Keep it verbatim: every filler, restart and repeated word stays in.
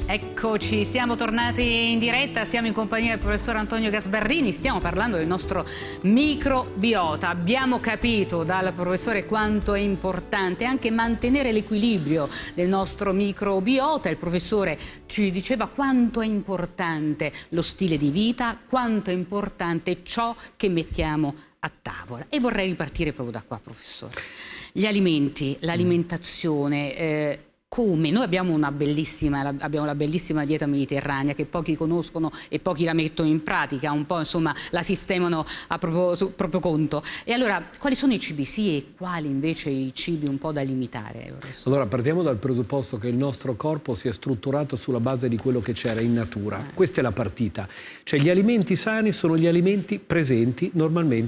Eccoci, siamo tornati in diretta, siamo in compagnia del professor Antonio Gasbarrini, stiamo parlando del nostro microbiota. Abbiamo capito dal professore quanto è importante anche mantenere l'equilibrio del nostro microbiota. Il professore ci diceva quanto è importante lo stile di vita, quanto è importante ciò che mettiamo a tavola. E vorrei ripartire proprio da qua, professore. Gli alimenti, l'alimentazione, eh, come? Noi abbiamo una bellissima, abbiamo la bellissima dieta mediterranea che pochi conoscono e pochi la mettono in pratica, un po' insomma la sistemano a proprio, su, proprio conto. E allora, quali sono i cibi sì e quali invece i cibi un po' da limitare? Allora, partiamo dal presupposto che il nostro corpo si è strutturato sulla base di quello che c'era in natura. Eh. Questa è la partita. Cioè gli alimenti sani sono gli alimenti presenti normalmente